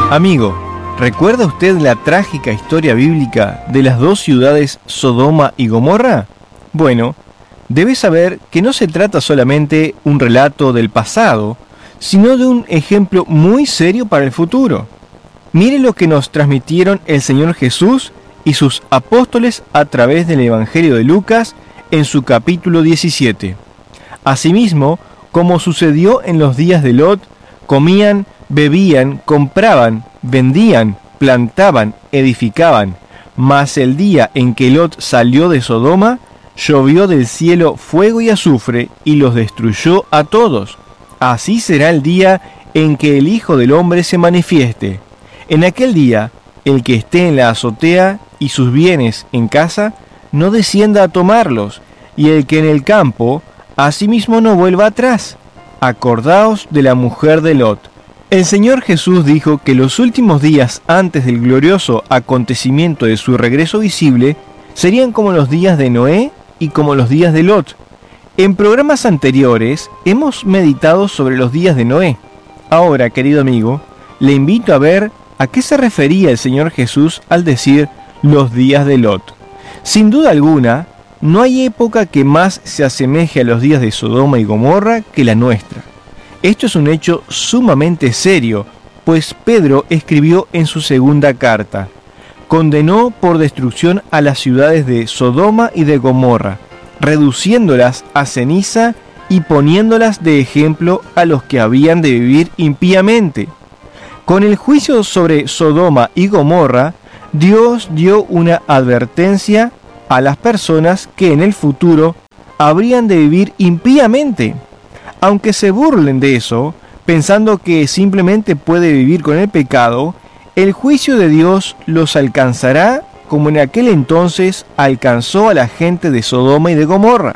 Amigo, ¿recuerda usted la trágica historia bíblica de las dos ciudades Sodoma y Gomorra? Bueno, debe saber que no se trata solamente un relato del pasado, sino de un ejemplo muy serio para el futuro. Mire lo que nos transmitieron el Señor Jesús y sus apóstoles a través del Evangelio de Lucas en su capítulo 17. Asimismo, como sucedió en los días de Lot, comían, bebían, compraban, vendían, plantaban, edificaban. Mas el día en que Lot salió de Sodoma, llovió del cielo fuego y azufre, y los destruyó a todos. Así será el día en que el Hijo del Hombre se manifieste. En aquel día, el que esté en la azotea y sus bienes en casa, no descienda a tomarlos, y el que en el campo, asimismo no vuelva atrás. Acordaos de la mujer de Lot. El Señor Jesús dijo que los últimos días antes del glorioso acontecimiento de su regreso visible serían como los días de Noé y como los días de Lot. En programas anteriores hemos meditado sobre los días de Noé. Ahora, querido amigo, le invito a ver a qué se refería el Señor Jesús al decir los días de Lot. Sin duda alguna, no hay época que más se asemeje a los días de Sodoma y Gomorra que la nuestra. Esto es un hecho sumamente serio, pues Pedro escribió en su segunda carta: condenó por destrucción a las ciudades de Sodoma y de Gomorra, reduciéndolas a ceniza y poniéndolas de ejemplo a los que habían de vivir impíamente. Con el juicio sobre Sodoma y Gomorra, Dios dio una advertencia a las personas que en el futuro habrían de vivir impíamente. Aunque se burlen de eso, pensando que simplemente puede vivir con el pecado, el juicio de Dios los alcanzará como en aquel entonces alcanzó a la gente de Sodoma y de Gomorra.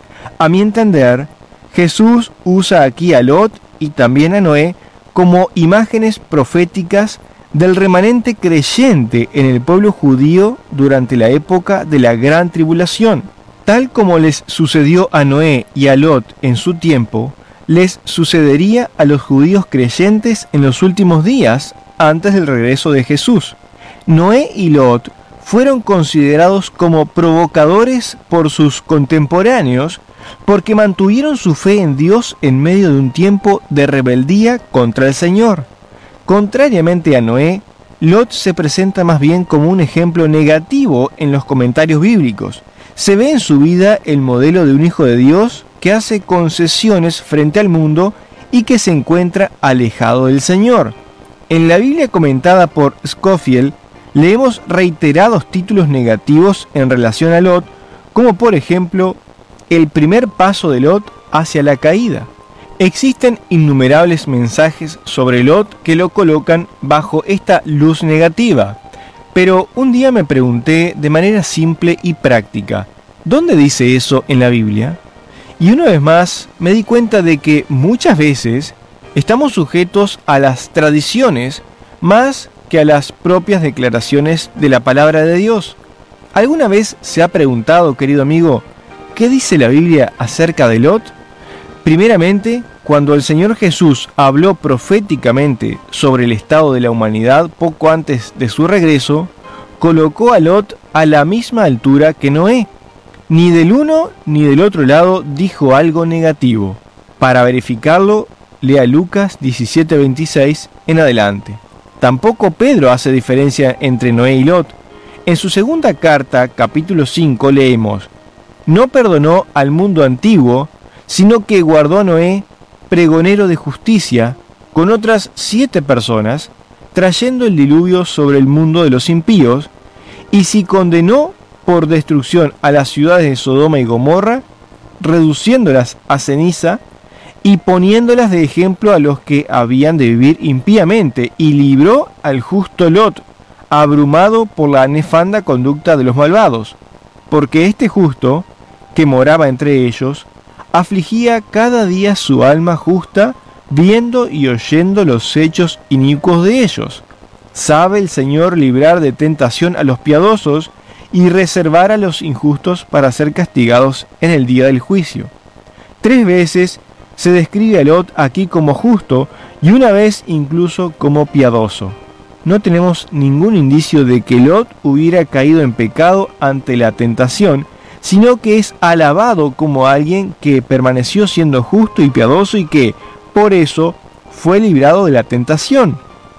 A mi entender, Jesús usa aquí a Lot y también a Noé como imágenes proféticas del remanente creyente en el pueblo judío durante la época de la gran tribulación. Tal como les sucedió a Noé y a Lot en su tiempo, les sucedería a los judíos creyentes en los últimos días antes del regreso de Jesús. Noé y Lot fueron considerados como provocadores por sus contemporáneos porque mantuvieron su fe en Dios en medio de un tiempo de rebeldía contra el Señor. Contrariamente a Noé, Lot se presenta más bien como un ejemplo negativo en los comentarios bíblicos. Se ve en su vida el modelo de un hijo de Dios que hace concesiones frente al mundo y que se encuentra alejado del Señor. En la Biblia comentada por Scofield, leemos reiterados títulos negativos en relación a Lot, como por ejemplo, el primer paso de Lot hacia la caída. Existen innumerables mensajes sobre Lot que lo colocan bajo esta luz negativa. Pero un día me pregunté de manera simple y práctica, ¿dónde dice eso en la Biblia? Y una vez más me di cuenta de que muchas veces estamos sujetos a las tradiciones más que a las propias declaraciones de la palabra de Dios. ¿Alguna vez se ha preguntado, querido amigo, qué dice la Biblia acerca de Lot? Primeramente, cuando el Señor Jesús habló proféticamente sobre el estado de la humanidad poco antes de su regreso, colocó a Lot a la misma altura que Noé. Ni del uno ni del otro lado dijo algo negativo. Para verificarlo, lea Lucas 17:26 en adelante. Tampoco Pedro hace diferencia entre Noé y Lot. En su segunda carta, capítulo 5, leemos: no perdonó al mundo antiguo, sino que guardó a Noé, pregonero de justicia, con otras 7 personas, trayendo el diluvio sobre el mundo de los impíos, y si condenó por destrucción a las ciudades de Sodoma y Gomorra, reduciéndolas a ceniza y poniéndolas de ejemplo a los que habían de vivir impíamente, y libró al justo Lot, abrumado por la nefanda conducta de los malvados, porque este justo, que moraba entre ellos, afligía cada día su alma justa, viendo y oyendo los hechos inicuos de ellos. Sabe el Señor librar de tentación a los piadosos y reservar a los injustos para ser castigados en el día del juicio. 3 veces se describe a Lot aquí como justo y una vez incluso como piadoso. no tenemos ningún indicio de que Lot hubiera caído en pecado ante la tentación, sino que es alabado como alguien que permaneció siendo justo y piadoso y que, por eso, fue librado de la tentación.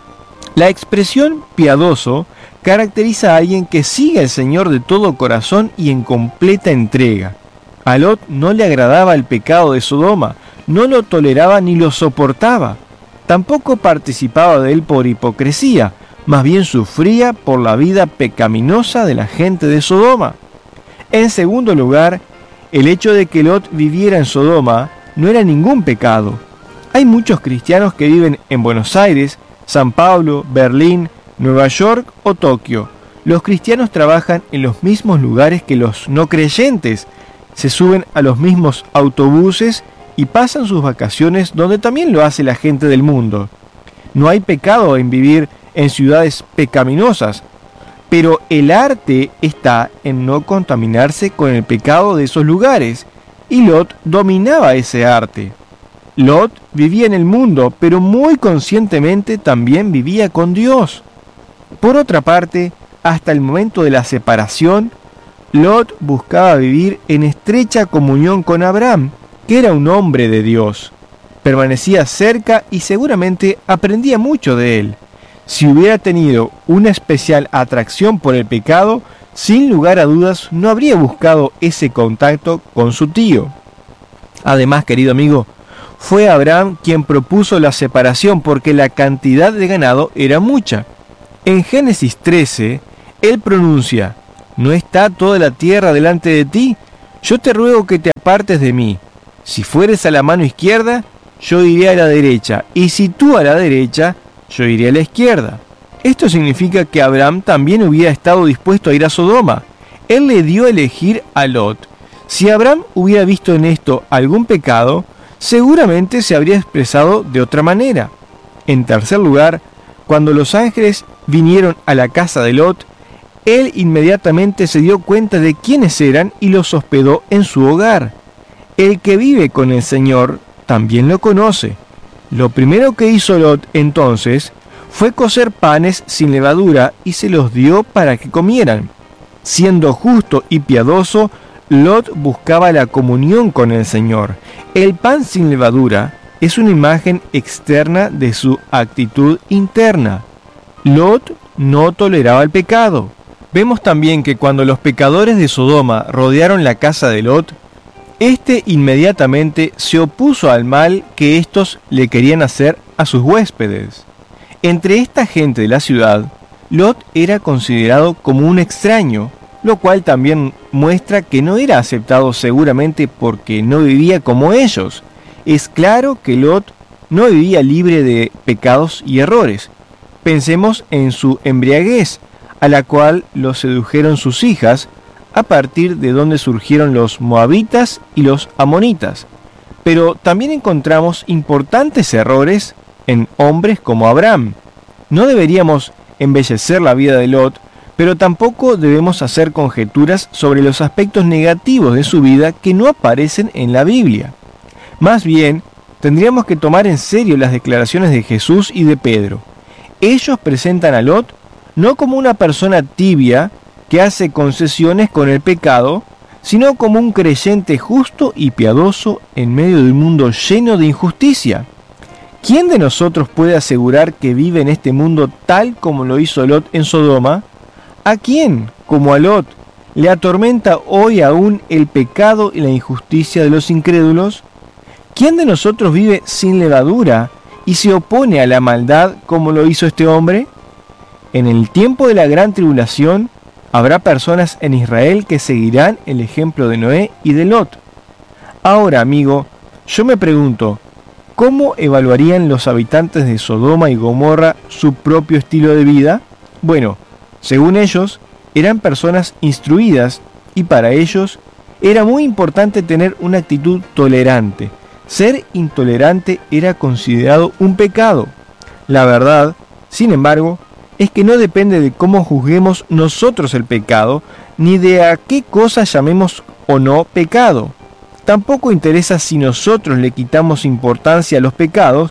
La expresión piadoso caracteriza a alguien que sigue al Señor de todo corazón y en completa entrega. A Lot no le agradaba el pecado de Sodoma, no lo toleraba ni lo soportaba. Tampoco participaba de él por hipocresía, más bien sufría por la vida pecaminosa de la gente de Sodoma. En segundo lugar, el hecho de que Lot viviera en Sodoma no era ningún pecado. Hay muchos cristianos que viven en Buenos Aires, San Pablo, Berlín, Nueva York o Tokio. Los cristianos trabajan en los mismos lugares que los no creyentes, se suben a los mismos autobuses y pasan sus vacaciones donde también lo hace la gente del mundo. No hay pecado en vivir en ciudades pecaminosas, pero el arte está en no contaminarse con el pecado de esos lugares, y Lot dominaba ese arte. Lot vivía en el mundo, pero muy conscientemente también vivía con Dios. Por otra parte, hasta el momento de la separación, Lot buscaba vivir en estrecha comunión con Abraham, que era un hombre de Dios. Permanecía cerca y seguramente aprendía mucho de él. Si hubiera tenido una especial atracción por el pecado, sin lugar a dudas no habría buscado ese contacto con su tío. Además, querido amigo, fue Abraham quien propuso la separación porque la cantidad de ganado era mucha. En Génesis 13, él pronuncia: ¿no está toda la tierra delante de ti? Yo te ruego que te apartes de mí. Si fueres a la mano izquierda, yo iré a la derecha, y si tú a la derecha, yo iré a la izquierda. Esto significa que Abraham también hubiera estado dispuesto a ir a Sodoma. Él le dio a elegir a Lot. Si Abraham hubiera visto en esto algún pecado, seguramente se habría expresado de otra manera. En tercer lugar, cuando los ángeles vinieron a la casa de Lot, él inmediatamente se dio cuenta de quiénes eran y los hospedó en su hogar. El que vive con el Señor también lo conoce. Lo primero que hizo Lot entonces fue cocer panes sin levadura y se los dio para que comieran. Siendo justo y piadoso, Lot buscaba la comunión con el Señor. El pan sin levadura es una imagen externa de su actitud interna. Lot no toleraba el pecado. Vemos también que cuando los pecadores de Sodoma rodearon la casa de Lot, éste inmediatamente se opuso al mal que éstos le querían hacer a sus huéspedes. Entre esta gente de la ciudad, Lot era considerado como un extraño, lo cual también muestra que no era aceptado seguramente porque no vivía como ellos. Es claro que Lot no vivía libre de pecados y errores. Pensemos en su embriaguez, a la cual lo sedujeron sus hijas, a partir de donde surgieron los moabitas y los amonitas. Pero también encontramos importantes errores en hombres como Abraham. No deberíamos embellecer la vida de Lot, pero tampoco debemos hacer conjeturas sobre los aspectos negativos de su vida que no aparecen en la Biblia. Más bien, tendríamos que tomar en serio las declaraciones de Jesús y de Pedro. Ellos presentan a Lot no como una persona tibia que hace concesiones con el pecado, sino como un creyente justo y piadoso en medio de un mundo lleno de injusticia. ¿Quién de nosotros puede asegurar que vive en este mundo tal como lo hizo Lot en Sodoma? ¿A quién, como a Lot, le atormenta hoy aún el pecado y la injusticia de los incrédulos? ¿Quién de nosotros vive sin levadura y se opone a la maldad como lo hizo este hombre? En el tiempo de la gran tribulación, habrá personas en Israel que seguirán el ejemplo de Noé y de Lot. Ahora, amigo, yo me pregunto, ¿cómo evaluarían los habitantes de Sodoma y Gomorra su propio estilo de vida? Bueno, según ellos, eran personas instruidas y para ellos era muy importante tener una actitud tolerante. Ser intolerante era considerado un pecado. La verdad, sin embargo, es que no depende de cómo juzguemos nosotros el pecado, ni de a qué cosa llamemos o no pecado. Tampoco interesa si nosotros le quitamos importancia a los pecados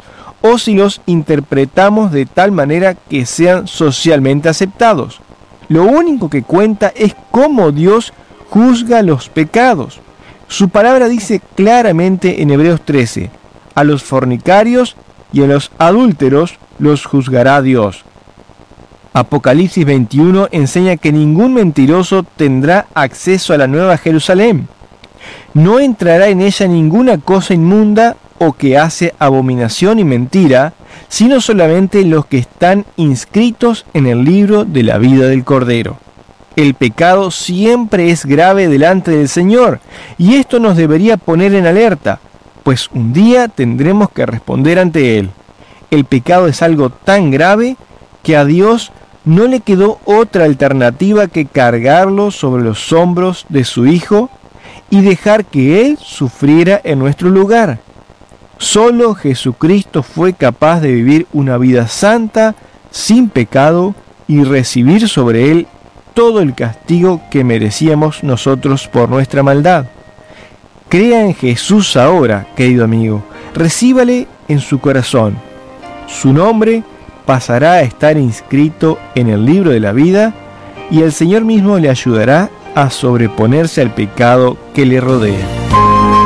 o si los interpretamos de tal manera que sean socialmente aceptados. Lo único que cuenta es cómo Dios juzga los pecados. Su palabra dice claramente en Hebreos 13, a los fornicarios y a los adúlteros los juzgará Dios. Apocalipsis 21 enseña que ningún mentiroso tendrá acceso a la Nueva Jerusalén. No entrará en ella ninguna cosa inmunda o que hace abominación y mentira, sino solamente los que están inscritos en el libro de la vida del Cordero. El pecado siempre es grave delante del Señor, y esto nos debería poner en alerta, pues un día tendremos que responder ante Él. El pecado es algo tan grave que a Dios no le quedó otra alternativa que cargarlo sobre los hombros de su Hijo y dejar que Él sufriera en nuestro lugar. Solo Jesucristo fue capaz de vivir una vida santa, sin pecado, y recibir sobre Él todo el castigo que merecíamos nosotros por nuestra maldad. Crea en Jesús ahora, querido amigo. Recíbale en su corazón. Su nombre pasará a estar inscrito en el libro de la vida y el Señor mismo le ayudará a sobreponerse al pecado que le rodea.